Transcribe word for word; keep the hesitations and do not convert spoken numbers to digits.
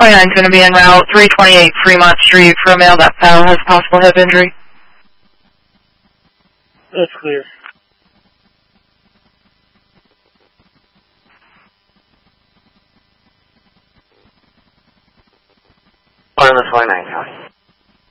twenty-nine is going to be en route, three twenty-eight Fremont Street for a male that fell, has possible hip injury. That's clear. On the twenty-nine, County.